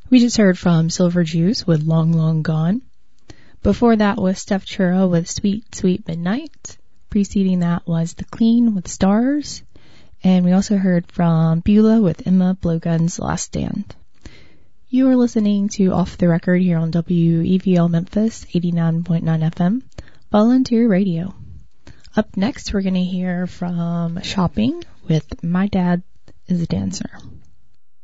We just heard from Silver Juice with Long Long Gone. Before that was Steph Chura with Sweet Sweet Midnight. Preceding that was The Clean with Stars. And we also heard from Beulah with Emma Blowgun's Last Stand. You are listening to Off the Record here on WEVL Memphis 89.9 FM, Volunteer Radio. Up next, we're going to hear from Shopping with My Dad is a Dancer.